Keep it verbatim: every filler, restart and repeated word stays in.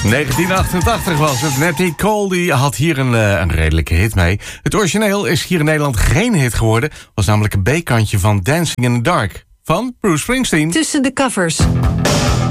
negentien achtentachtig was het. Natalie Cole die had hier een, uh, een redelijke hit mee. Het origineel is hier in Nederland geen hit geworden. Was namelijk een B-kantje van Dancing in the Dark van Bruce Springsteen. Tussen de covers.